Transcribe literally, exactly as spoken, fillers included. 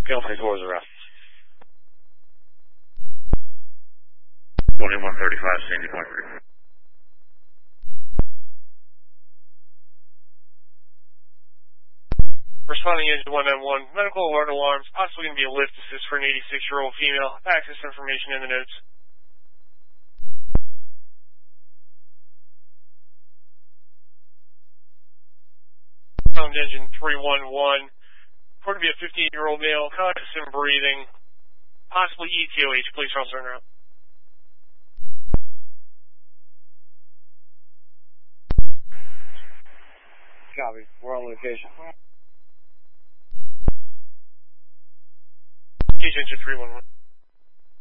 Gale twenty-four is arrest. twenty-one thirty-five, Sandy Point three. Responding engine one nine one, medical alert alarms, possibly going to be a lift assist for an eighty-six-year-old female. Access information in the notes. Sound engine three one one, reported to be a fifty-eight-year-old male, conscious and breathing, possibly E T O H. Please cross turn around. Copy. We're on location. Engine three one one.